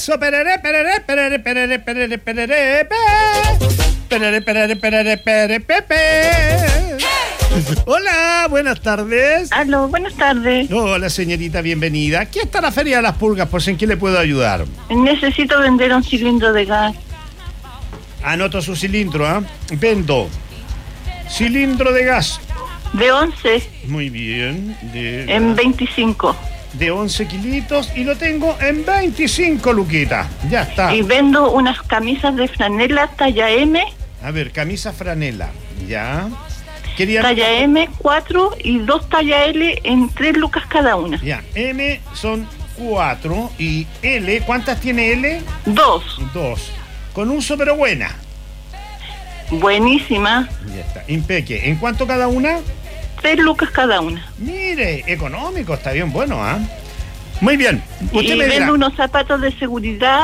eso, perere, perere, perere, perere, perere, perere, perere, perere, perere, perere, pepe. Hola, buenas tardes. Aló, buenas tardes. Hola, señorita, bienvenida. Aquí está la Feria de las Pulgas, por si en qué le puedo ayudar. Necesito vender un cilindro de gas. Anoto su cilindro, ¿ah? Vendo cilindro de gas. De 11. Muy bien. En 25. De 11 kilitos y lo tengo en 25, Luquita. Ya está. Y vendo unas camisas de franela talla M. A ver, camisa franela. Ya. Querían... Talla M, 4 y 2 talla L en 3 lucas cada una. Ya, M son 4 y L, ¿cuántas tiene L? 2. 2. Con uso pero buena. Buenísima. Ya está, impeque. ¿En cuánto cada una? 3 lucas cada una. Mire, económico, está bien bueno, ¿ah? Muy bien. Usted me vendo unos zapatos de seguridad.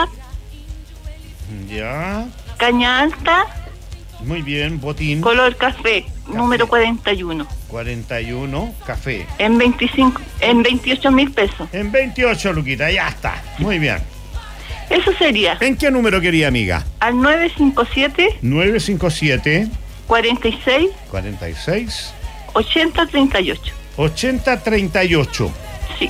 Ya. Caña alta. Muy bien, botín. Color café. Número 41. 41, café. En 25, en 28.000 pesos. En 28, Luquita, ya está. Muy bien. Eso sería. ¿En qué número quería, amiga? Al 957. 957. 46. 46. 8038. 8038. Sí.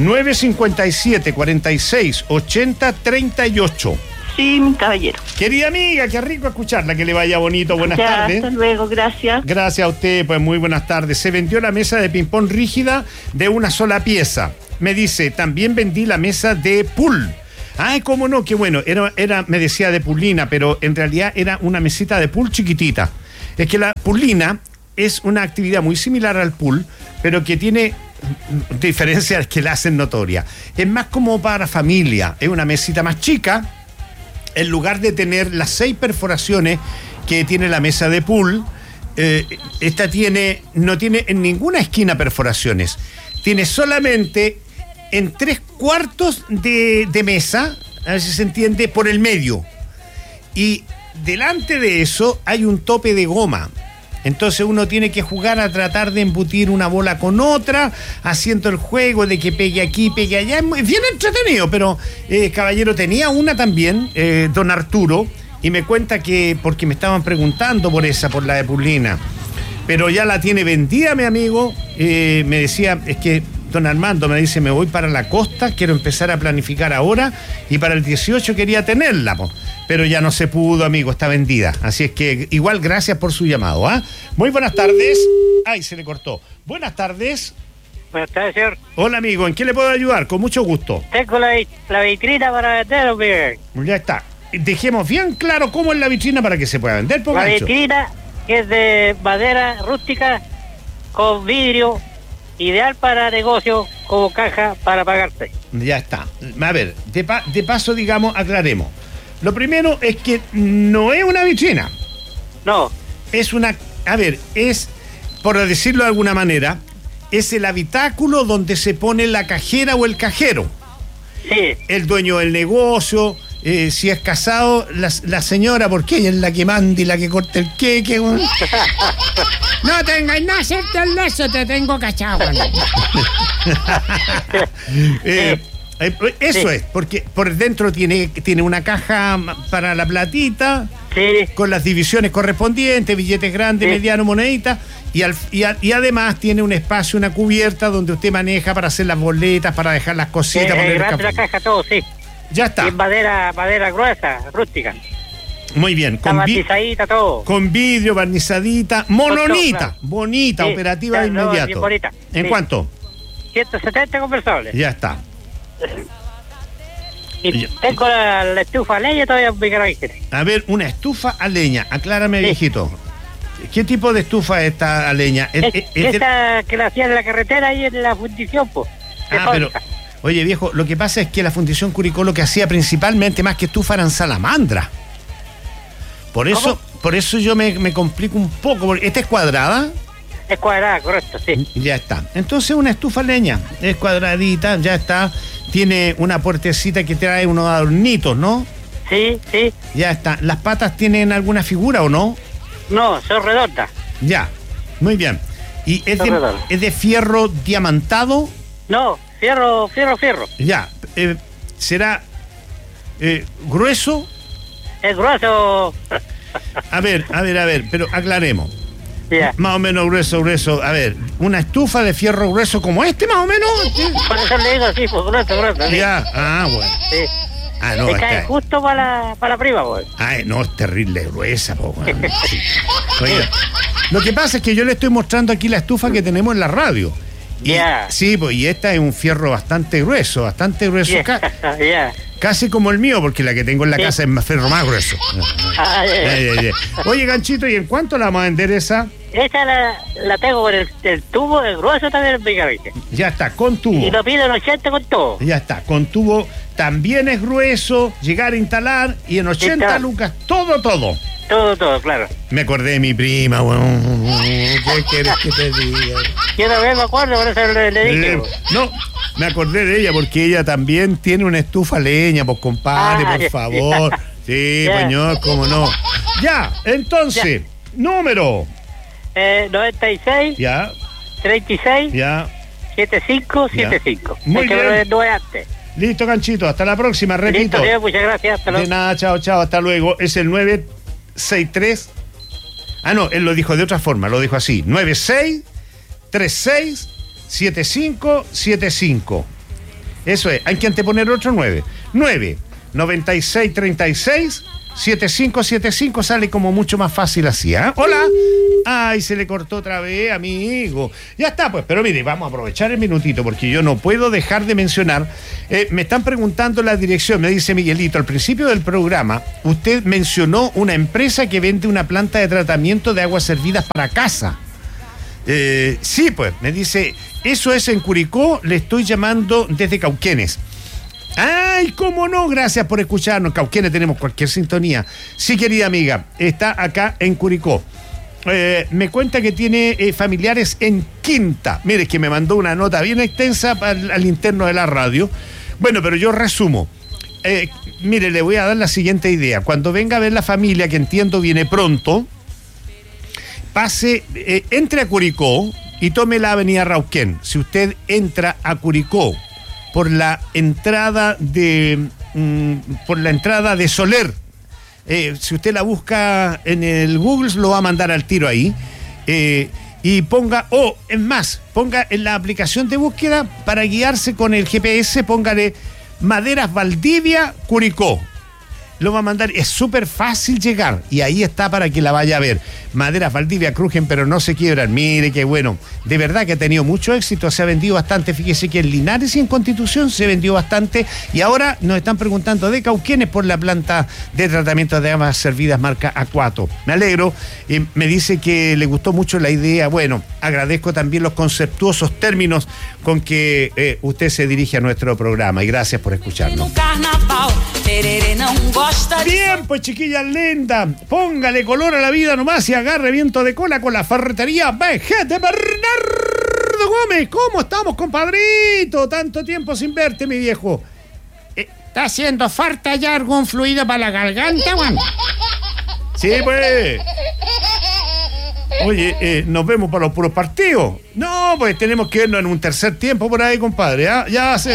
957 46 80 38. Sí, mi caballero. Querida amiga, qué rico escucharla, que le vaya bonito. Buenas tardes. Hasta luego, gracias. Gracias a usted, pues muy buenas tardes. Se vendió la mesa de ping-pong rígida de una sola pieza. Me dice, también vendí la mesa de pool. Ay, cómo no, qué bueno. Me decía de pulina, pero en realidad era una mesita de pool chiquitita. Es que la pulina es una actividad muy similar al pool, pero que tiene diferencias que la hacen notoria. Es más como para familia, es una mesita más chica. En lugar de tener las 6 perforaciones que tiene la mesa de pool, esta no tiene en ninguna esquina perforaciones. Tiene solamente en 3/4 de mesa, a ver si se entiende, por el medio. Y delante de eso hay un tope de goma. Entonces uno tiene que jugar a tratar de embutir una bola con otra, haciendo el juego de que pegue aquí, pegue allá. Es bien entretenido, pero caballero, tenía una también, don Arturo, y me cuenta que, porque me estaban preguntando por la de Pulina, pero ya la tiene vendida, mi amigo. Me decía, es que don Armando me dice, me voy para la costa, quiero empezar a planificar ahora, y para el 18 quería tenerla, pero ya no se pudo, amigo, está vendida. Así es que igual gracias por su llamado, ¿ah? Muy buenas tardes. Ay, se le cortó. Buenas tardes. Buenas tardes, señor. Hola, amigo, ¿en qué le puedo ayudar? Con mucho gusto. Tengo la vitrina para vender, bien. Ya está. Dejemos bien claro cómo es la vitrina para que se pueda vender, La vitrina que es de madera rústica con vidrio, ideal para negocio, como caja para pagarte. Ya está. A ver, de paso, digamos, aclaremos. Lo primero es que no es una vitrina. No. Es una... A ver, es, por decirlo de alguna manera, es el habitáculo donde se pone la cajera o el cajero. Sí. El dueño del negocio, si es casado, la señora, porque ella es la que manda y la que corta el queque. No tengas nada, hacerte el leso, te tengo cachado. Eso sí. Es, porque por dentro tiene una caja para la platita, sí, con las divisiones correspondientes, billetes grandes, sí, mediano, moneditas, y además tiene un espacio, una cubierta donde usted maneja para hacer las boletas, para dejar las cositas. Grande la caja, todo, sí. Ya está. Y madera gruesa, rústica. Muy bien. Barnizadita, todo. Con vidrio, barnizadita, mononita, claro, bonita, sí, operativa de inmediato. Bonita, ¿En sí. cuánto? 170 conversables. Ya está. Y tengo la estufa a leña todavía. A ver, una estufa a leña. Aclárame, sí, viejito. ¿Qué tipo de estufa es esta a leña? Esta que la hacían en la carretera y en la fundición, pues. Pero... Oye, viejo, lo que pasa es que la Fundición Curicó lo que hacía principalmente, más que estufa, eran salamandras. Por eso yo me complico un poco. Porque ¿esta es cuadrada? Es cuadrada, correcto, sí. Ya está. Entonces una estufa a leña. Es cuadradita, ya está. Tiene una puertecita que trae unos adornitos, ¿no? Sí, sí. Ya está. ¿Las patas tienen alguna figura o no? No, son redondas. Ya, muy bien. ¿Y es de fierro diamantado? No, fierro. Ya, será ¿Grueso? Es grueso. A ver, pero aclaremos. Ya. Más o menos grueso. A ver, una estufa de fierro grueso como este, más o menos. Por eso le digo así, pues grueso. Sí. Ya, bueno. Sí. No, te cae justo para la prima, pues. No, es terrible gruesa, po, bueno. Sí. Oiga, lo que pasa es que yo le estoy mostrando aquí la estufa que tenemos en la radio. Sí, pues, y esta es un fierro bastante grueso. Casi como el mío, porque la que tengo en la casa es más fierro más grueso. Oye, Ganchito, ¿y en cuánto la vamos a vender esa? Esa la tengo con el tubo, el grueso también, ¿viste? Ya está, con tubo. Y lo pido en 80 con todo. Ya está, con tubo también es grueso, llegar a instalar y en 80 lucas, todo. Todo, claro. Me acordé de mi prima, weón. ¿Qué quieres que te diga? Yo también me acuerdo, por eso le dije. No, me acordé de ella porque ella también tiene una estufa a leña, pues compadre, por favor. Ya. Sí, señor, cómo no. Ya, entonces, número. 96. Ya. 36. Ya. 7575. Muy bien. No es antes. Listo, Ganchito, hasta la próxima, repito. Listo, muchas gracias. Hasta luego. De nada, chao, hasta luego. Es el 963. No, él lo dijo de otra forma, lo dijo así. 96367575. Eso es, hay que anteponer otro 9. 96367575 sale como mucho más fácil así, ¿ah? Hola. Ay, se le cortó otra vez, amigo. Ya está, pues, pero mire, vamos a aprovechar el minutito porque yo no puedo dejar de mencionar. Me están preguntando la dirección, me dice Miguelito, al principio del programa, usted mencionó una empresa que vende una planta de tratamiento de aguas servidas para casa. Sí, pues, me dice, eso es en Curicó, le estoy llamando desde Cauquenes. ¡Ay, cómo no! Gracias por escucharnos. Cauquenes, tenemos cualquier sintonía. Sí, querida amiga, está acá en Curicó. Me cuenta que tiene familiares en Quinta. Mire, que me mandó una nota bien extensa al interno de la radio. Bueno, pero yo resumo. Mire, le voy a dar la siguiente idea. Cuando venga a ver la familia, que entiendo viene pronto, entre a Curicó y tome la avenida Rauquén. Si usted entra a Curicó por la entrada de Soler, si usted la busca en el Google, lo va a mandar al tiro ahí. Y ponga en la aplicación de búsqueda, para guiarse con el GPS, póngale Maderas Valdivia, Curicó. Lo va a mandar, es súper fácil llegar, y ahí está para que la vaya a ver. Maderas Valdivia crujen pero no se quiebran. Mire qué bueno, de verdad que ha tenido mucho éxito, se ha vendido bastante. Fíjese que en Linares y en Constitución se vendió bastante, y ahora nos están preguntando de Cauquenes por la planta de tratamiento de aguas servidas marca Acuato. Me alegro, me dice que le gustó mucho la idea. Bueno, agradezco también los conceptuosos términos con que usted se dirige a nuestro programa, y gracias por escucharnos. Bien, pues chiquillas lindas, póngale color a la vida nomás y agarre viento de cola con la ferretería BG de Bernardo Gómez. ¿Cómo estamos, compadrito? Tanto tiempo sin verte, mi viejo. ¿Está haciendo falta ya algún fluido para la garganta, Juan? Sí, pues. Oye, nos vemos para los puros partidos. No, pues tenemos que irnos en un tercer tiempo por ahí, compadre. Ya sé.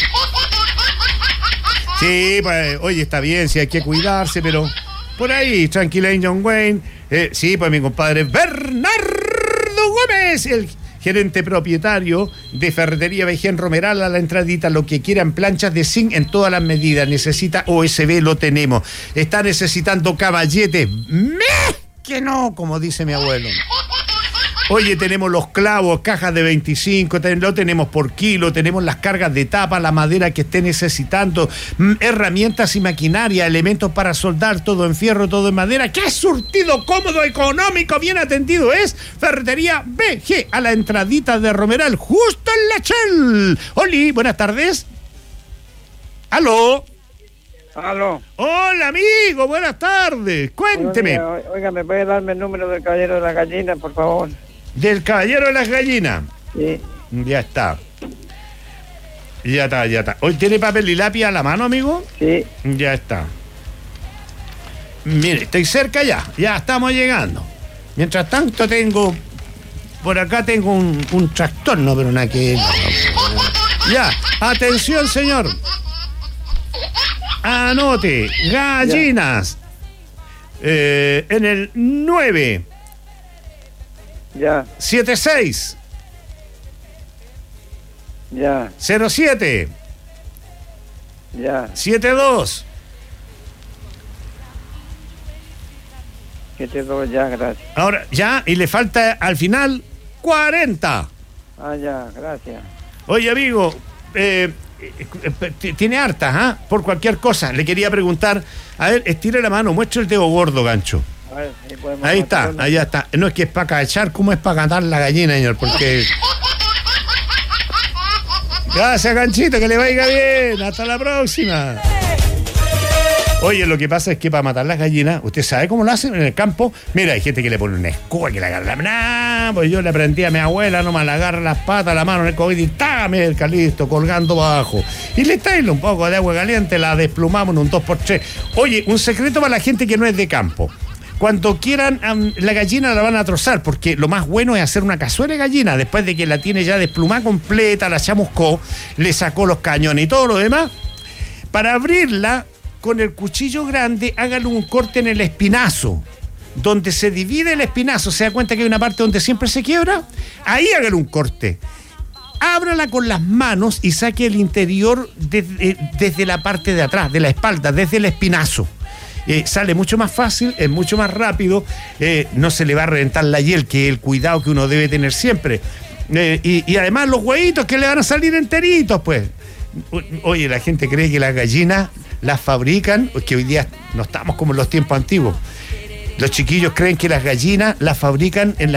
Sí, pues, oye, está bien, sí hay que cuidarse, pero por ahí, tranquila, John Wayne. Sí, pues mi compadre Bernardo Gómez, el gerente propietario de Ferretería BG en Romeral, a la entradita, lo que quieran, planchas de zinc en todas las medidas. Necesita OSB, lo tenemos. Está necesitando caballete. Que no, como dice mi abuelo. Oye, tenemos los clavos, cajas de 25, lo tenemos por kilo, tenemos las cargas de tapa, la madera que esté necesitando, herramientas y maquinaria, elementos para soldar, todo en fierro, todo en madera. ¡Qué surtido, cómodo, económico, bien atendido es! Ferretería BG, a la entradita de Romeral, justo en la Shell. Oli, buenas tardes. ¿Aló? Aló. Hola, amigo, buenas tardes. Cuénteme. Oiga, ¿me puede darme el número del caballero de la gallina, por favor? ¿Del caballero de las gallinas? Sí. Ya está. ¿Hoy tiene papel y lápiz a la mano, amigo? Sí. Ya está. Mire, estoy cerca ya estamos llegando. Mientras tanto por acá tengo un trastorno, pero nada que... Ya, atención, señor. Anote, gallinas. En el 9. Ya, 76 ya, 07 ya. 72. 72, ya, gracias. Ahora, ya, y le falta al final 40. Ah, ya, gracias. Oye, amigo, tiene hartas, ¿ah? Por cualquier cosa. Le quería preguntar, a ver, estire la mano, muestre el dedo gordo, Gancho. A ver, podemos Ahí está, matarlo. ahí está. No es que es para cachar, ¿cómo es para cantar la gallina, señor? Porque... Gracias, Ganchito, que le vaya bien. Hasta la próxima. Oye, lo que pasa es que para matar las gallinas, ¿usted sabe cómo lo hacen en el campo? Mira, hay gente que le pone una escoba, que le agarra la... Pues yo le aprendí a mi abuela, nomás le agarra las patas, la mano en el COVID y ¡tágame el calisto colgando abajo! Y le traen un poco de agua caliente, la desplumamos en un 2x3. Oye, un secreto para la gente que no es de campo. Cuando quieran, la gallina la van a trozar, porque lo más bueno es hacer una cazuela de gallina. Después de que la tiene ya desplumada completa, la chamuscó, le sacó los cañones y todo lo demás. Para abrirla, con el cuchillo grande, hágale un corte en el espinazo. Donde se divide el espinazo, ¿se da cuenta que hay una parte donde siempre se quiebra? Ahí hágale un corte. Ábrala con las manos y saque el interior desde la parte de atrás, de la espalda, desde el espinazo. Sale mucho más fácil, es mucho más rápido, no se le va a reventar la hiel, que es el cuidado que uno debe tener siempre. Y además los huevitos que le van a salir enteritos, pues. Oye, la gente cree que las gallinas las fabrican, que hoy día no estamos como en los tiempos antiguos. Los chiquillos creen que las gallinas las fabrican en la